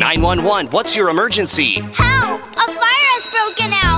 911, what's your emergency? Help! A fire has broken out!